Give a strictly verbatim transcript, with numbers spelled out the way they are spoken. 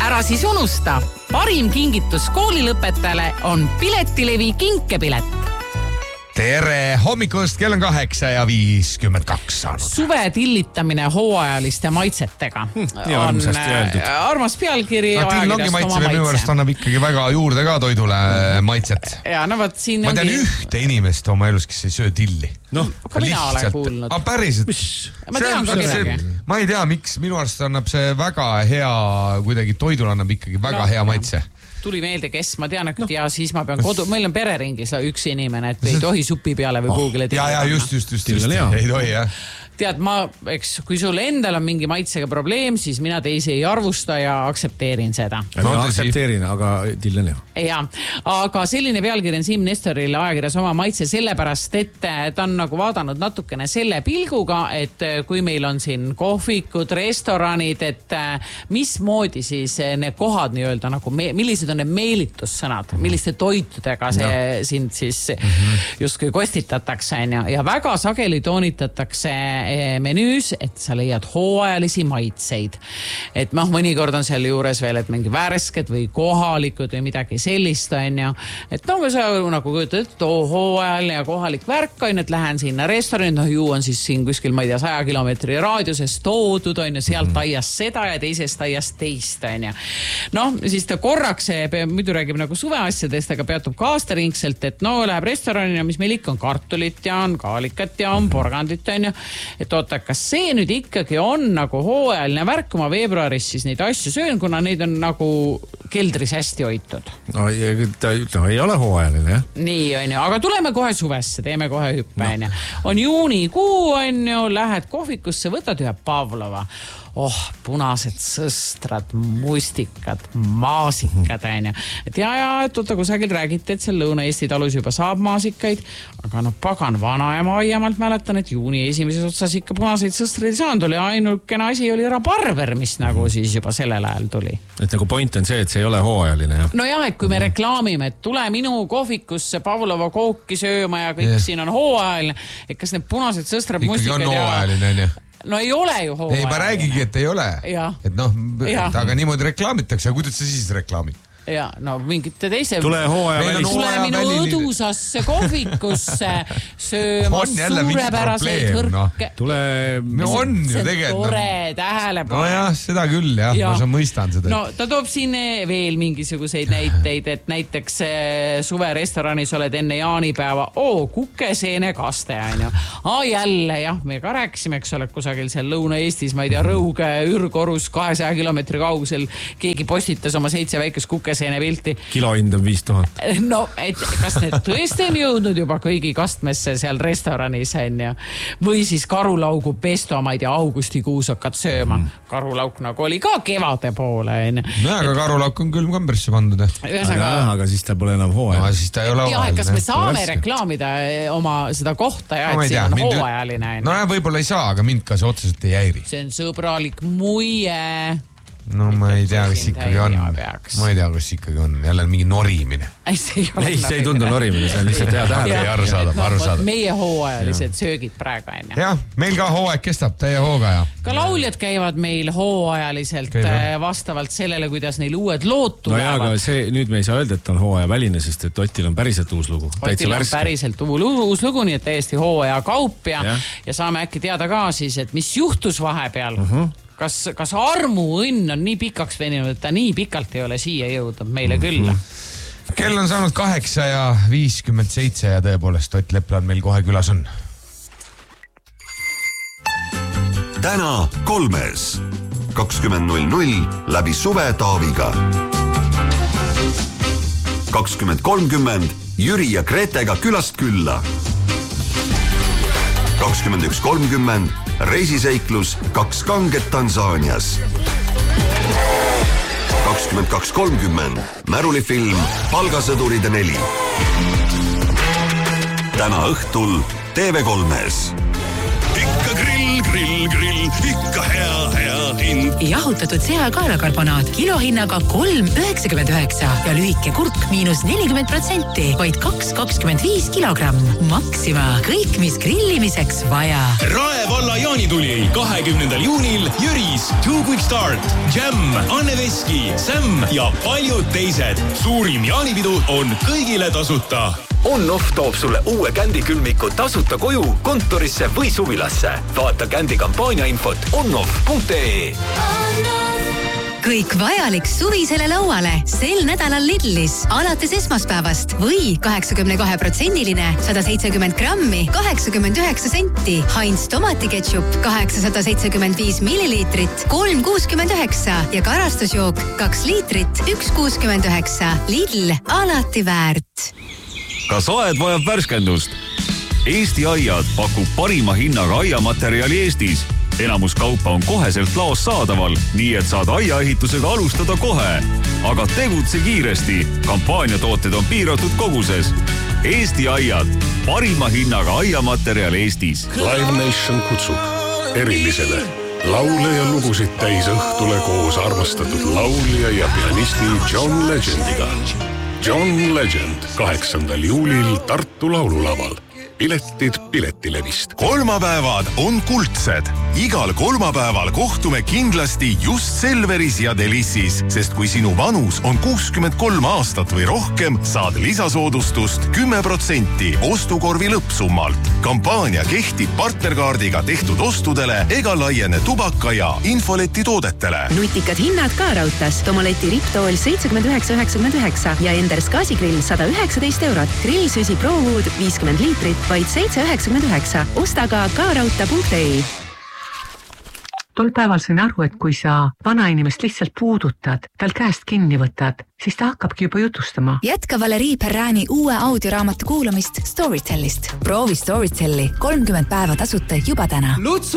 Ära siis unusta, parim kingitus koolilõpetajale on Piletilevi kinkepilet. Tere hommikust, kell on kaheksa ja viiskümmend kaks saanud. Suve tillitamine hooajaliste maitsetega Nii armsasti öeldud. Armas pealkiri ja till ongi maitse, või minu arust annab ikkagi väga juurde ka toidule maitset. Ja, no, võt, siin ma tean ongi... ühte inimest oma elus, kes ei söö tilli. No, ka mina olen kuulnud. Ah, päriselt. Ma tean ka midagi. Ma ei tea, miks minu arust annab see väga hea, kuidagi toidule annab ikkagi väga no, hea maitse. Tuli meelde, kes ma tean, et no. ja siis ma pean kodu, meil on pereringis üks inimene, et ei tohi supi peale või kuhugile oh. ja, ja just, just, just, just. ei tohi, jah. Tead, ma, eks, kui sul endal on mingi maitsega probleem, siis mina teisi ei arvusta ja aksepteerin seda. Ma aksepteerin, aga tillen jah. Ja, aga selline pealkiri on Siim Nestorile ajakirjas oma maitse sellepärast, et ta on nagu vaadanud natukene selle pilguga, et kui meil on siin kohvikud, restoranid, et mismoodi siis need kohad nii-öelda nagu, millised on need meelitussõnad, milliste toitudega see no. sind siis mm-hmm. justkui kostitatakse ja, ja väga sageli toonitatakse menüüs, et sa leiad hooajalisi maitseid. Et noh, mõnikord on seal juures veel, et mingi värsked või kohalikud või midagi sellist on ju. Et no sa nagu kujutad, et too hooajaline ja kohalik värk on, et lähen sinna restorani, noh ju on siis siin kuskil, ma ei tea, saja kilomeetri raadiuses toodud on ju, sealt aias seda ja teisest aias teist on ju. Noh, siis ta korraks, muidu räägib nagu suveasjadest, aga peatub ka aastaringselt, et no läheb restorani, mis meil ikka on kartulit ja on kaalikat ja on porgandit on ju. Et oota, kas see nüüd ikkagi on nagu hooajaline värk, kui ma veebruaris siis neid asju söön, kuna neid on nagu keldris hästi hoitud? No, ta, no ei ole hooajaline, jah? Nii on ju, aga tuleme kohe suvesse, teeme kohe hüppe no. On juunikuu on ju, lähed kohvikusse, võtad ühe Pavlova. Oh, punased sõstrad, mustikad, maasikad on ju. Et ja, ja, et oota, kusagil räägite, et seal Lõuna-Eesti talus juba saab maasikaid, aga no pagan vanaema aiamalt mäletan, et juuni esimeses otsas ikka punaseid sõstraid ei saanud, oli ainukene asi oli rabarber, mis nagu siis juba sellel ajal tuli. Et nagu point on see, et see ei ole hooajaline, jah? No jah, et kui me reklaamime, et tule minu kohvikusse Pavlova kooki sööma ja kõik yeah. siin on hooajaline, et kas need punased sõstrad, mustikad on hooajaline, ja... No ei ole ju hooajaline. Ei, ma räägigi, et ei ole. Ja. Et noh, aga niimoodi reklaamitakse, kuidas sa siis reklaamid? Ja, no mingite teise... Tule hooaja välis. Tule minu õdusasse kohvikusse sööma suurepäraseid hõrke. No. Tule... No on ju tegelikult. Tore tähelepanu. No jah, seda küll, jah. Ja. Ma saan mõistan seda. No ta toob siin veel mingisuguseid näiteid, et näiteks suve restoranis oled enne jaanipäeva, oo, kukeseene kaste, on ju. Aa, jälle, jah, me ka rääkisime, eks ole, kusagil seal Lõuna-Eestis, ma ei tea, Rõuge, Ürgorus, kahesaja kilomeetri kaugusel, keegi postitas oma seitse väikest kukeseene pilti. Kilohind on viis tuhat. No, et kas need tõesti on jõudnud juba kõigi kastmesse seal restoranis on ju? Või siis karulaugu pesto, ma ei tea, augustikuus hakkad sööma. Mm. Karulauk nagu oli ka kevade poole. On. No, aga karulauk on küll kambrisse pandud. Aga, aga siis ta pole enam hooajaline. No, siis ta ei ole ja, hooajaline. Kas me saame reklaamida oma seda kohta ja, et no, siin on mind... hooajaline? No võib-olla ei saa, aga mind ka see otseselt ei jäiri. See on sõbralik muie... No ma ei tea, kas ikkagi on. Ma ei tea, kas ikkagi on. Jälle mingi norimine. Ei, see ei, ei, see ei tundu norimine, see on lihtsalt hea tähele. Okay, aru saadab, aru saadab. Meie hooajalised söögid praegu on. Jah, meil ka hooaeg kestab, täie hooga. Ja. Ka lauljad käivad meil hooajaliselt Käiva. vastavalt sellele, kuidas neil uued lood tulevad. No jah, aga see, nüüd me ei saa öelda, et on hooaja väline, sest et Otil on päriselt uus lugu. Otil on päriselt uus lugu, nii et täiesti hooaja kaup ja, ja. ja saame äkki teada ka siis, et mis juhtus vahepeal. Uh-huh. Kas, kas armu õnn on nii pikaks veninud, et ta nii pikalt ei ole siia jõudnud meile külla? Kell on saanud kaheksa ja viiskümmend seitse ja tõepoolest Ott Leplan meil kohe külas on. Täna kolmes. kakskümmend null null läbi suve Taaviga. kakskümmend kolmkümmend Jüri ja Gretega külast külla. kakskümmend üks kolmkümmend reisiseiklus kaks kanget Tansaanias. kakskümmend kaks kolmkümmend märulifilm Palgasõduride neli. Täna õhtul T V kolmes. Ikka grill, grill, grill, ikka hea, hea, hind. Jahutatud seakaelakarbonaat kilohinnaga kolm üheksakümmend üheksa ja lühike kurk miinus nelikümmend protsenti, vaid kaks kakskümmend viis kilogramm. Maxima, kõik mis grillimiseks vaja. Rae valla jaanituli kahekümnendal juunil Jüris, Two Quick Start, Jam, Anne Veski, Sam ja paljud teised. Suurim jaanipidu on kõigile tasuta. On-Off toob sulle uue Kändi külmiku tasuta koju, kontorisse või suvilasse. Vaata Kändi kampaania infot onoff punkt ee. Kõik vajalik suvisele lauale sel nädalal Lidlis alates esmaspäevast või kaheksakümne kahe protsendiline sada seitsekümmend grammi kaheksakümmend üheksa senti. Heinz tomatiketšup kaheksasada seitsekümmend viis milliliitrit kolm kuuskümmend üheksa ja karastusjook kaks liitrit üks kuuskümmend üheksa. Lidl alati väärt. Kas aed vajab värskendust? Eesti Aiad pakub parima hinnaga aiamaterjali Eestis. Enamus kaupa on koheselt laos saadaval, nii et saad aiaehitusega alustada kohe. Aga tegutse kiiresti. Kampaaniatooted on piiratud koguses. Eesti Aiad, parima hinnaga aiamaterjal Eestis. Live Nation kutsub erilisele laule ja lugusid täis õhtule koos armastatud laulja ja pianisti John Legendiga. John Legend kaheksandal juulil Tartu laululaval. Piletid Piletilevist. Kolmapäevad on kuldsed. Igal kolmapäeval kohtume kindlasti just Selveris ja Delissis, sest kui sinu vanus on kuuskümmend kolm aastat või rohkem, saad lisasoodustust kümme protsenti ostukorvi lõppsummalt. Kampaania kehtib partnerkaardiga tehtud ostudele ega laiene tubaka ja infoleti toodetele. Nutikad hinnad ka rautas. Tomoleti riptool seitsekümmend üheksa üheksakümmend üheksa ja Enders gaasigrill sada üheksateist eurot. Grillsüsi ProWood viiskümmend liitrit vaid seitse üheksakümmend üheksa. Osta ka kaarauta punkt ee. Tol päeval sain aru, et kui sa vanainimest lihtsalt puudutad, tal käest kinni võtad, siis ta hakkabki juba jutustama. Jätka Valerii Perrani uue audioraamatu kuulamist Storytellist. Proovi Storytelli kolmkümmend päeva tasuta juba täna.